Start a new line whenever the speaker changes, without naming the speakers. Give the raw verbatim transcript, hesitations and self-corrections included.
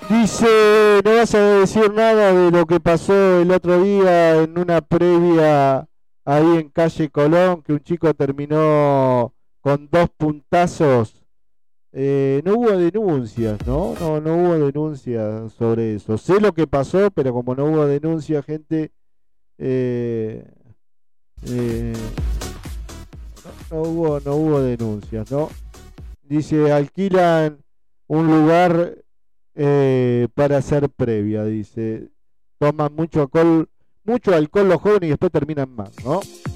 Dice, no vas a decir nada de lo que pasó el otro día en una previa ahí en calle Colón, que un chico terminó con dos puntazos. Eh, no hubo denuncias, ¿no? No, no hubo denuncias sobre eso. Sé lo que pasó, pero como no hubo denuncias, gente, eh, eh, no, no hubo, no hubo denuncias, ¿no? Dice, alquilan un lugar eh, para hacer previa, dice. Toman mucho alcohol, mucho alcohol los jóvenes y después terminan mal, ¿no?